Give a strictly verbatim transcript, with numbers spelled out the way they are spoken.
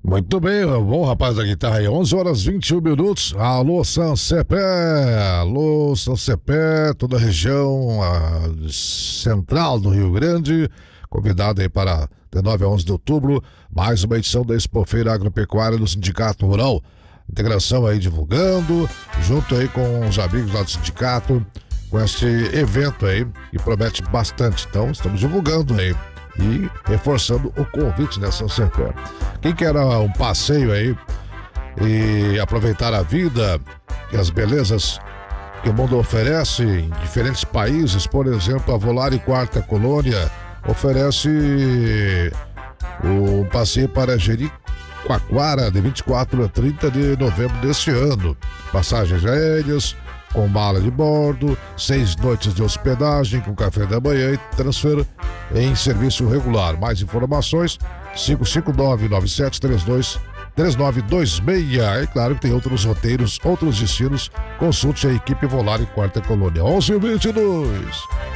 Muito bem, bom rapaz da guitarra aí, onze horas e vinte e um minutos. Alô, Sancepé, alô, Sancepé, toda a região a, central do Rio Grande, convidado aí para de nove a onze de outubro, mais uma edição da Expofeira Agropecuária do Sindicato Rural. Integração aí divulgando, junto aí com os amigos lá do sindicato, com esse evento aí, que promete bastante. Então, estamos divulgando aí e reforçando o convite dessa Sancepé. Quem quer um passeio aí e aproveitar a vida e as belezas que o mundo oferece em diferentes países, por exemplo, a Volare Quarta Colônia oferece um passeio para Jericoacoara de vinte e quatro a trinta de novembro deste ano. Passagens aéreas, com mala de bordo, seis noites de hospedagem com café da manhã e transfer em serviço regular. Mais informações, cinco cinco nove, nove sete três dois, três nove dois seis. É claro que tem outros roteiros, outros destinos. Consulte a equipe Volare Quarta Colônia. onze e vinte e dois.